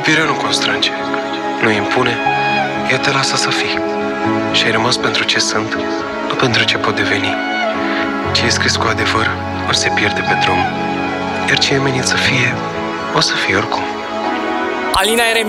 Iubirea nu constrânge, nu impune, ea te lasă să fii. Și ai rămas pentru ce sunt, nu pentru ce pot deveni. Ce e scris cu adevăr, nu se pierde pe drum. Iar ce e menit să fie, o să fie oricum. Alina Eremia